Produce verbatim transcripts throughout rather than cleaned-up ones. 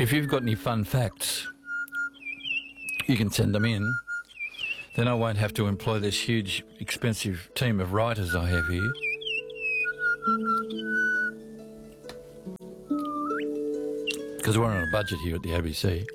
If you've got any fun facts, you can send them in. Then I won't have to employ this huge, expensive team of writers I have here. Because we're on a budget here at the A B C.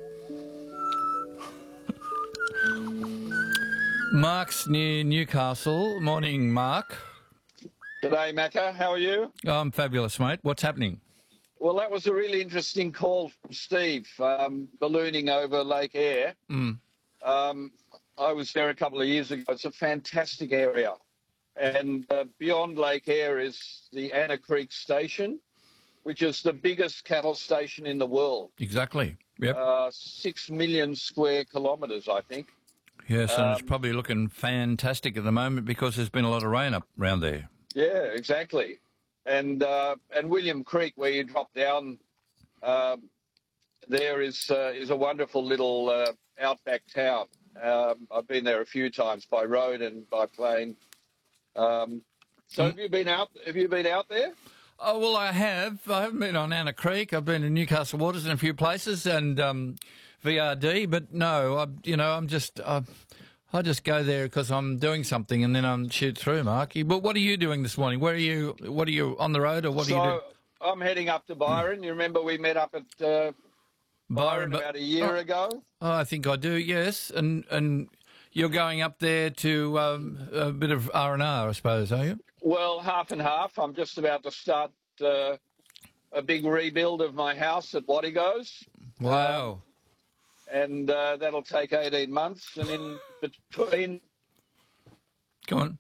Mark's near Newcastle. Morning, Mark. G'day, Macca. How are you? I'm fabulous, mate. What's happening? Well, that was a really interesting call from Steve, um, ballooning over Lake Eyre. Mm. Um, I was there a couple of years ago. It's a fantastic area. And uh, beyond Lake Eyre is the Anna Creek Station, which is the biggest cattle station in the world. Exactly. Yep. Uh, six million square kilometres, I think. Yes, and um, it's probably looking fantastic at the moment because there's been a lot of rain up around there. Yeah, exactly. And uh, and William Creek, where you drop down, uh, there is uh, is a wonderful little uh, outback town. Um, I've been there a few times by road and by plane. Um, so Mm. have you been out? Have you been out there? Oh, well, I have. I haven't been on Anna Creek. I've been in Newcastle Waters in a few places and um, V R D, but no, I, you know, I'm just, uh, I just go there because I'm doing something and then I'm shoot through, Mark. But what are you doing this morning? Where are you? What are you on the road or what so are you doing? I'm heading up to Byron. You remember we met up at uh, Byron but- about a year oh, ago? Oh, I think I do. Yes, and and you're going up there to um, a bit of R and R, I suppose, are you? Well, half and half. I'm just about to start uh, a big rebuild of my house at Wattigos. Wow. And uh, that'll take eighteen months. And in between, Come on.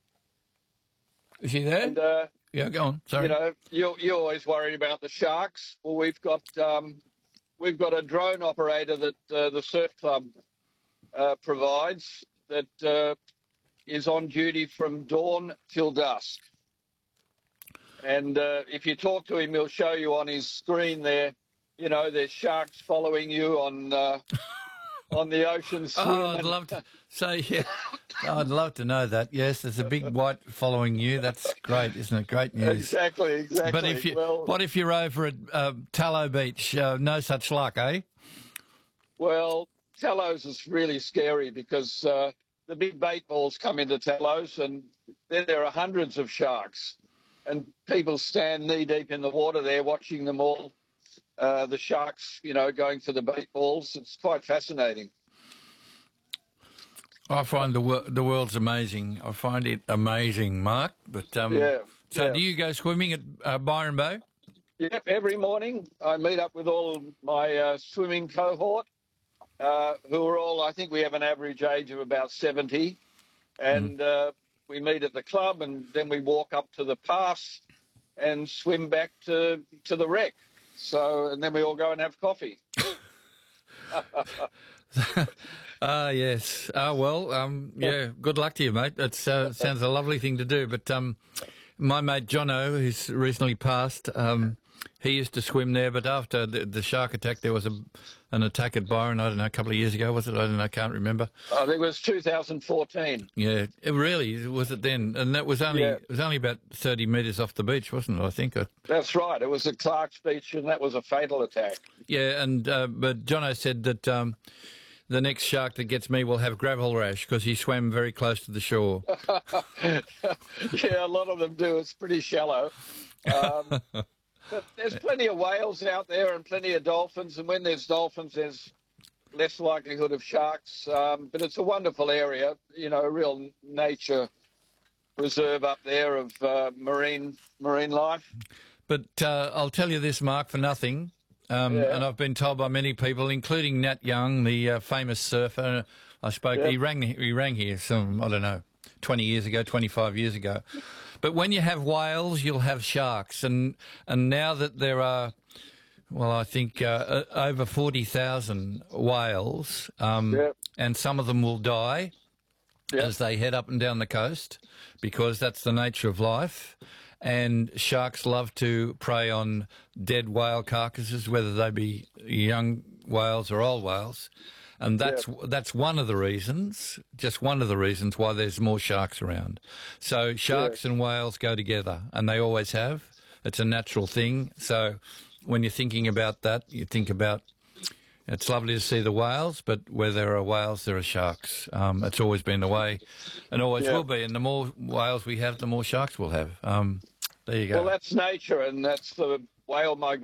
Is he there? and, uh, Yeah, go on. Sorry. you know, you're, you're always worried about the sharks. Well, we've got um, we've got a drone operator that uh, the surf club uh, provides that uh, is on duty from dawn till dusk. And uh, if you talk to him, he'll show you on his screen there, you know, there's sharks following you on uh, on the ocean swim. Oh, I'd and- love to say, yeah. I'd love to know that. Yes, there's a big white following you. That's great, isn't it? Great news. Exactly, exactly. But if you, well, what if you're over at uh, Tallow Beach? Uh, no such luck, eh? well, Tellos is really scary because uh, the big bait balls come into Tellos and then there are hundreds of sharks. And people stand knee deep in the water there watching them all, uh, the sharks, you know, going for the bait balls. It's quite fascinating. I find the wor- the world's amazing. I find it amazing, Mark. But um, Yeah. so yeah. do you go swimming at uh, Byron Bay? Yep, every morning I meet up with all of my uh, swimming cohort, uh, who are all, I think we have an average age of about seventy. And uh, we meet at the club and then we walk up to the pass and swim back to, to the wreck. So, and then we all go and have coffee. Ah, yes. Ah, well, um, yeah, good luck to you, mate. That uh, sounds a lovely thing to do. But um, my mate Jono, who's recently passed, um, he used to swim there, but after the, the shark attack, there was a, an attack at Byron, I don't know, a couple of years ago, was it? I don't know, I can't remember. I think it was two thousand fourteen. Yeah, it really, was it then? And that was only, Yeah. it was only about thirty metres off the beach, wasn't it, I think? I, That's right. It was at Clark's Beach and that was a fatal attack. yeah, and uh, but Jono said that um, the next shark that gets me will have gravel rash because he swam very close to the shore. Yeah, a lot of them do. It's pretty shallow. Um, but there's plenty of whales out there and plenty of dolphins. And when there's dolphins, there's less likelihood of sharks. Um, but it's a wonderful area, you know, a real nature reserve up there of uh, marine marine life. But uh, I'll tell you this, Mark, for nothing, um, Yeah. and I've been told by many people, including Nat Young, the uh, famous surfer. I spoke. Yeah. He rang. He rang here some I don't know, twenty years ago, twenty-five years ago. But when you have whales, you'll have sharks, and and now that there are, well, I think uh, uh, over forty thousand whales, um, Yeah. and some of them will die Yeah. as they head up and down the coast, because that's the nature of life. And sharks love to prey on dead whale carcasses, whether they be young whales or old whales. And that's that's one of the reasons, just one of the reasons why there's more sharks around. So sharks and whales go together, and they always have. It's a natural thing. So when you're thinking about that, you think about It's lovely to see the whales, but where there are whales, there are sharks. Um, it's always been the way, and always Yeah. will be. And the more whales we have, the more sharks we'll have. Um, there you go. Well, that's nature, and that's the whale migration.